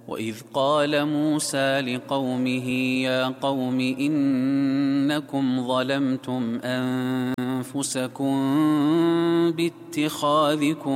وإذ قال موسى لقومه يا قوم إنكم ظلمتم أنفسكم باتخاذكم